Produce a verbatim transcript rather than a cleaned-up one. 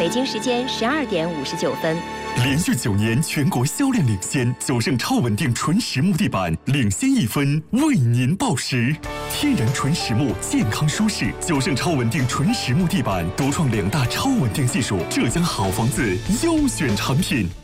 北京时间十二点五十九分。 连续九年全国销量领先，九盛超稳定纯实木地板领先一分，为您报时。天然纯实木，健康舒适。九盛超稳定纯实木地板独创两大超稳定技术，浙江好房子优选产品。